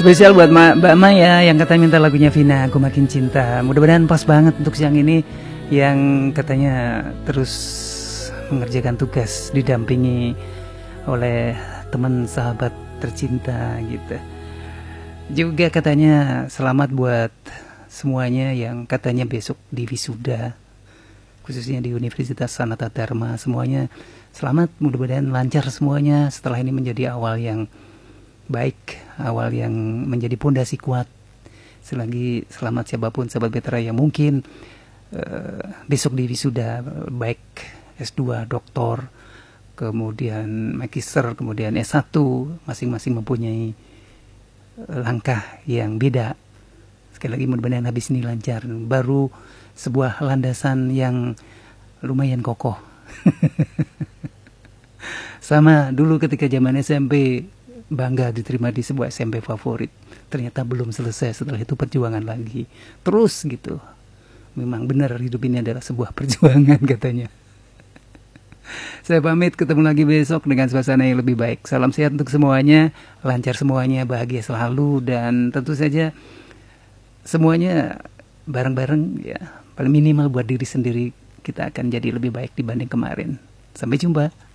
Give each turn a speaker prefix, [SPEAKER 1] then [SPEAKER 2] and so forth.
[SPEAKER 1] Spesial buat Mbak Maya yang katanya minta lagunya Vina, Aku Makin Cinta. Mudah-mudahan pas banget untuk siang ini yang katanya terus mengerjakan tugas didampingi oleh teman sahabat tercinta gitu. Juga katanya selamat buat semuanya yang katanya besok di wisuda, khususnya di Universitas Sanata Dharma. Semuanya selamat, mudah-mudahan lancar semuanya. Setelah ini menjadi awal yang baik, awal yang menjadi pondasi kuat. Selagi selamat siapapun sahabat Betara yang mungkin besok di wisuda, baik S2, doktor, kemudian magister, kemudian S1, masing-masing mempunyai langkah yang beda. Sekali lagi mudah-mudahan habis ini lancar, baru sebuah landasan yang lumayan kokoh. Sama dulu ketika zaman SMP, bangga diterima di sebuah SMP favorit, ternyata belum selesai, setelah itu perjuangan lagi terus gitu. Memang benar hidup ini adalah sebuah perjuangan katanya. Saya pamit, ketemu lagi besok dengan suasana yang lebih baik. Salam sehat untuk semuanya, lancar semuanya, bahagia selalu, dan tentu saja semuanya bareng-bareng ya, paling minimal buat diri sendiri kita akan jadi lebih baik dibanding kemarin. Sampai jumpa.